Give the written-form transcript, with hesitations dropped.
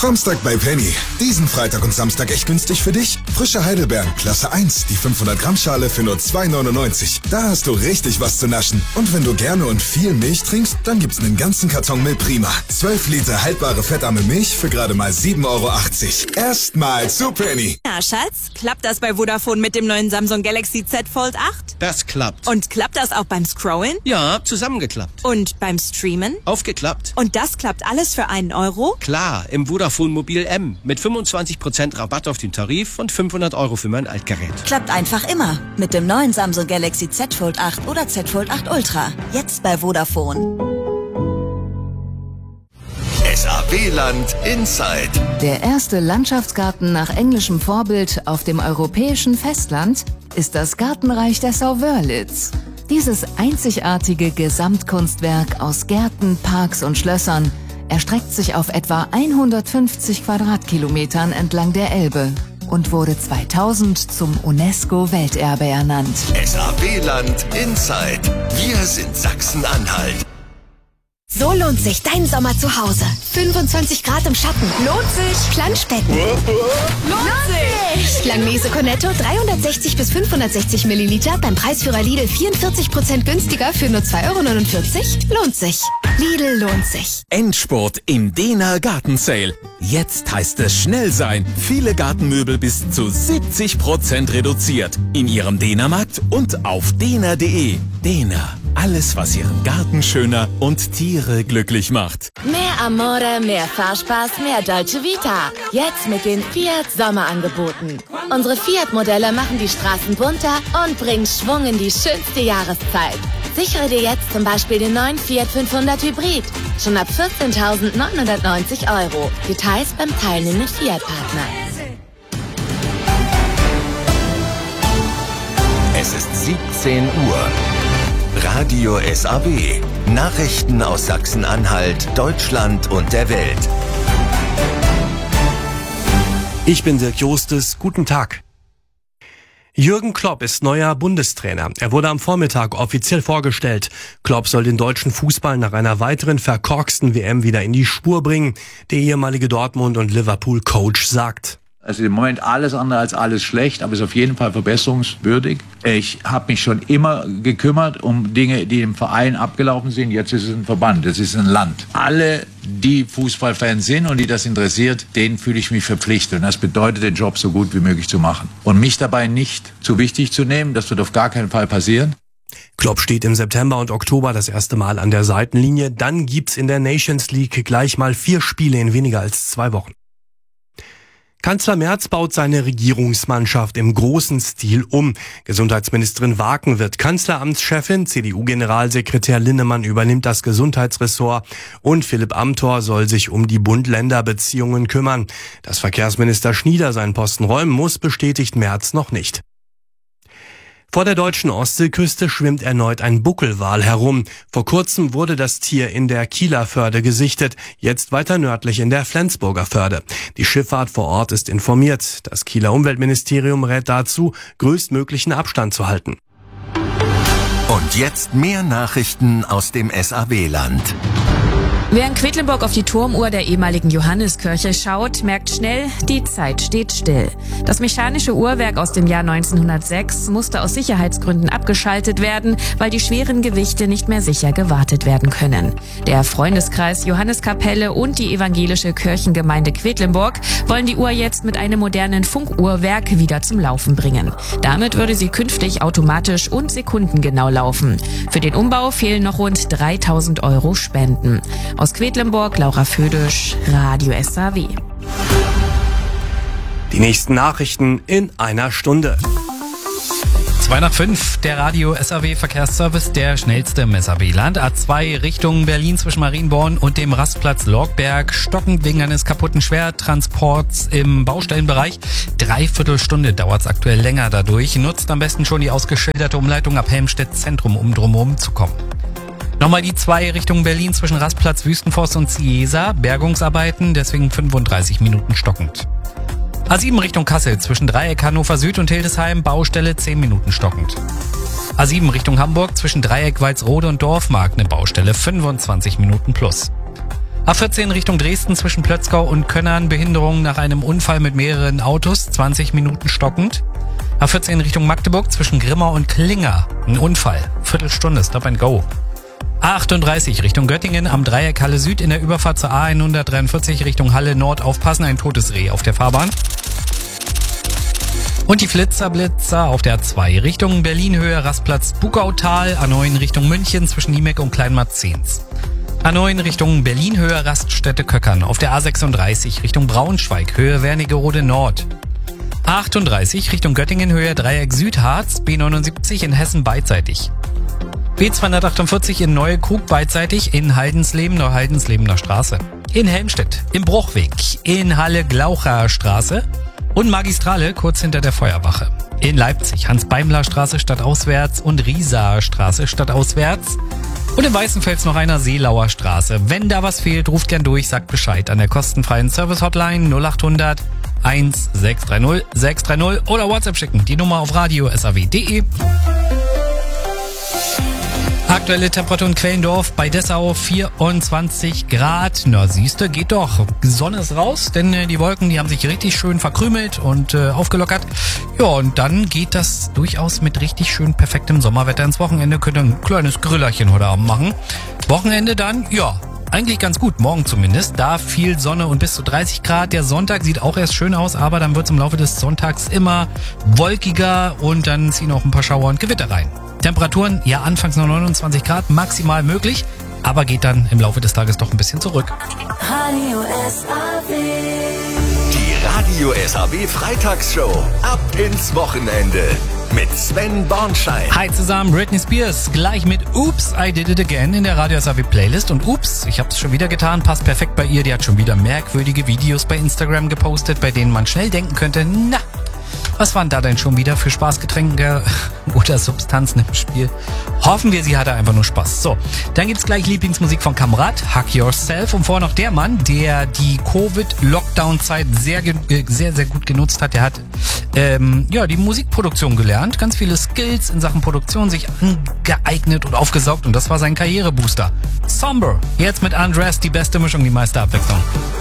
Framstag bei Penny. Diesen Freitag und Samstag echt günstig für dich. Frische Heidelbeeren, Klasse 1, die 500 Gramm Schale für nur 2,99. Da hast du richtig was zu naschen. Und wenn du gerne und viel Milch trinkst, dann gibt's einen ganzen Karton Milch Prima. 12 Liter haltbare fettarme Milch für gerade mal 7,80 Euro. Erstmal zu Penny. Na, Schatz, klappt das bei Vodafone mit dem neuen Samsung Galaxy Z Fold 8? Das klappt. Und klappt das auch beim Scrollen? Ja, zusammengeklappt. Und beim Streamen? Aufgeklappt. Und das klappt alles für 1 Euro? Klar, im Vodafone Mobil M mit 25% Rabatt auf den Tarif und 500 Euro für mein Altgerät. Klappt einfach immer. Mit dem neuen Samsung Galaxy Z Fold 8 oder Z Fold 8 Ultra. Jetzt bei Vodafone. SAW-Land Inside. Der erste Landschaftsgarten nach englischem Vorbild auf dem europäischen Festland ist das Gartenreich der Sauwörlitz. Dieses einzigartige Gesamtkunstwerk aus Gärten, Parks und Schlössern erstreckt sich auf etwa 150 Quadratkilometern entlang der Elbe und wurde 2000 zum UNESCO-Welterbe ernannt. SAW-Land Inside. Wir sind Sachsen-Anhalt. So lohnt sich dein Sommer zu Hause. 25 Grad im Schatten. Lohnt sich. Planschbecken. Lohnt sich. Langnese Cornetto 360 bis 560 Milliliter beim Preisführer Lidl 44% günstiger für nur 2,49 Euro. Lohnt sich. Lidl lohnt sich. Endspurt im Dena Garten Sale. Jetzt heißt es schnell sein. Viele Gartenmöbel bis zu 70% reduziert. In Ihrem Dena-Markt und auf dena.de. Dena. Alles, was Ihren Garten schöner und Tiere glücklich macht. Mehr Amore, mehr Fahrspaß, mehr Dolce Vita. Jetzt mit den Fiat Sommerangeboten. Unsere Fiat-Modelle machen die Straßen bunter und bringen Schwung in die schönste Jahreszeit. Sichere dir jetzt zum Beispiel den neuen Fiat 500 Hybrid. Schon ab 14.990 Euro. Details beim teilnehmenden Fiat-Partner. Es ist 17 Uhr. Radio SAW. Nachrichten aus Sachsen-Anhalt, Deutschland und der Welt. Ich bin Dirk Jostes. Guten Tag. Jürgen Klopp ist neuer Bundestrainer. Er wurde am Vormittag offiziell vorgestellt. Klopp soll den deutschen Fußball nach einer weiteren verkorksten WM wieder in die Spur bringen. Der ehemalige Dortmund- und Liverpool-Coach sagt: Also im Moment alles andere als alles schlecht, aber ist auf jeden Fall verbesserungswürdig. Ich habe mich schon immer gekümmert um Dinge, die im Verein abgelaufen sind. Jetzt ist es ein Verband, es ist ein Land. Alle, die Fußballfans sind und die das interessiert, denen fühle ich mich verpflichtet. Und das bedeutet, den Job so gut wie möglich zu machen. Und mich dabei nicht zu wichtig zu nehmen, das wird auf gar keinen Fall passieren. Klopp steht im September und Oktober das erste Mal an der Seitenlinie. Dann gibt's in der Nations League gleich mal 4 Spiele in weniger als 2 Wochen. Kanzler Merz baut seine Regierungsmannschaft im großen Stil um. Gesundheitsministerin Waken wird Kanzleramtschefin, CDU-Generalsekretär Linnemann übernimmt das Gesundheitsressort und Philipp Amthor soll sich um die Bund-Länder-Beziehungen kümmern. Dass Verkehrsminister Schnieder seinen Posten räumen muss, bestätigt Merz noch nicht. Vor der deutschen Ostseeküste schwimmt erneut ein Buckelwal herum. Vor kurzem wurde das Tier in der Kieler Förde gesichtet, jetzt weiter nördlich in der Flensburger Förde. Die Schifffahrt vor Ort ist informiert. Das Kieler Umweltministerium rät dazu, größtmöglichen Abstand zu halten. Und jetzt mehr Nachrichten aus dem SAW-Land. Wer in Quedlinburg auf die Turmuhr der ehemaligen Johanneskirche schaut, merkt schnell, die Zeit steht still. Das mechanische Uhrwerk aus dem Jahr 1906 musste aus Sicherheitsgründen abgeschaltet werden, weil die schweren Gewichte nicht mehr sicher gewartet werden können. Der Freundeskreis Johanneskapelle und die evangelische Kirchengemeinde Quedlinburg wollen die Uhr jetzt mit einem modernen Funkuhrwerk wieder zum Laufen bringen. Damit würde sie künftig automatisch und sekundengenau laufen. Für den Umbau fehlen noch rund 3.000 Euro Spenden. Aus Quedlinburg, Laura Födisch, Radio SAW. Die nächsten Nachrichten in einer Stunde. 2 nach 5, der Radio SAW Verkehrsservice, der schnellste im SAW-Land. A2 Richtung Berlin zwischen Marienborn und dem Rastplatz Lorgberg. Stockend wegen eines kaputten Schwertransports im Baustellenbereich. 3/4 Stunde dauert es aktuell länger dadurch. Nutzt am besten schon die ausgeschilderte Umleitung ab Helmstedt Zentrum, um drumherum zu kommen. Nochmal die 2 Richtung Berlin zwischen Rastplatz Wüstenforst und Ciesa. Bergungsarbeiten, deswegen 35 Minuten stockend. A7 Richtung Kassel zwischen Dreieck Hannover Süd und Hildesheim. Baustelle 10 Minuten stockend. A7 Richtung Hamburg zwischen Dreieck Walsrode und Dorfmark. Eine Baustelle 25 Minuten plus. A14 Richtung Dresden zwischen Plötzkau und Könnern, Behinderung nach einem Unfall mit mehreren Autos, 20 Minuten stockend. A14 Richtung Magdeburg zwischen Grimma und Klinger, ein Unfall, Viertelstunde, Stop and Go. A38 Richtung Göttingen am Dreieck Halle Süd in der Überfahrt zur A143 Richtung Halle Nord aufpassen, ein totes Reh auf der Fahrbahn. Und die Flitzer auf der A2 Richtung Berlin-Höhe Rastplatz Bugautal, A9 Richtung München zwischen Niemek und Kleinmarzens. A9 Richtung Berlin-Höhe Raststätte Köckern, auf der A36 Richtung Braunschweig, Höhe Wernigerode Nord. A38 Richtung Göttingen, Höhe Dreieck Südharz, B79 in Hessen beidseitig. B248 in Neuekrug beidseitig, in Haldensleben, Neuhaldenslebener Straße. In Helmstedt, im Bruchweg, in Halle-Glaucher Straße und Magistrale kurz hinter der Feuerwache. In Leipzig, Hans-Beimler-Straße stadtauswärts und Rieser Straße stadtauswärts. Und in Weißenfels noch einer Seelauer Straße. Wenn da was fehlt, ruft gern durch, sagt Bescheid an der kostenfreien Service-Hotline 0800 1630 630 oder WhatsApp schicken. Die Nummer auf radio.saw.de. Aktuelle Temperatur in Quellendorf bei Dessau 24 Grad. Na siehste, geht doch. Sonne ist raus, denn die Wolken, die haben sich richtig schön verkrümelt und aufgelockert. Ja, und dann geht das durchaus mit richtig schön perfektem Sommerwetter ins Wochenende. Könnt ihr ein kleines Grillerchen heute Abend machen. Wochenende dann, ja, eigentlich ganz gut, morgen zumindest. Da viel Sonne und bis zu 30 Grad. Der Sonntag sieht auch erst schön aus, aber dann wird es im Laufe des Sonntags immer wolkiger und dann ziehen auch ein paar Schauer und Gewitter rein. Temperaturen, ja, anfangs noch 29 Grad, maximal möglich, aber geht dann im Laufe des Tages doch ein bisschen zurück. Radio SAW. Die Radio SAW Freitagsshow. Ab ins Wochenende. Mit Sven Bornschein. Hi zusammen, Britney Spears. Gleich mit Oops, I Did It Again in der Radio SAW Playlist. Und Oops, ich hab's schon wieder getan, passt perfekt bei ihr. Die hat schon wieder merkwürdige Videos bei Instagram gepostet, bei denen man schnell denken könnte, na, was waren da denn schon wieder für Spaßgetränke oder Substanzen im Spiel? Hoffen wir, sie hatte einfach nur Spaß. So, dann gibt's gleich Lieblingsmusik von Kamrat, Hug Yourself. Und vorher noch der Mann, der die Covid-Lockdown-Zeit sehr gut genutzt hat. Der hat die Musikproduktion gelernt, ganz viele Skills in Sachen Produktion sich angeeignet und aufgesaugt. Und das war sein Karrierebooster. Somber, jetzt mit Undressed, die beste Mischung, die meiste Abwechslung.